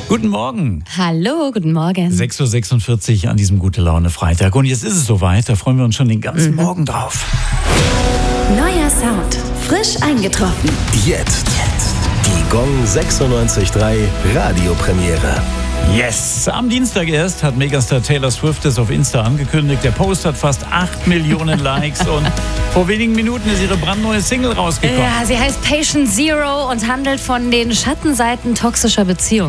Guten Morgen. Hallo, guten Morgen. 6.46 Uhr an diesem Gute-Laune-Freitag. Und jetzt ist es soweit, da freuen wir uns schon den ganzen Morgen drauf. Neuer Sound, frisch eingetroffen. Jetzt. Die Gong 96.3 Radiopremiere. Yes! Am Dienstag erst hat Megastar Taylor Swift es auf Insta angekündigt. Der Post hat fast 8 Millionen Likes und vor wenigen Minuten ist ihre brandneue Single rausgekommen. Ja, sie heißt Patient Zero und handelt von den Schattenseiten toxischer Beziehungen.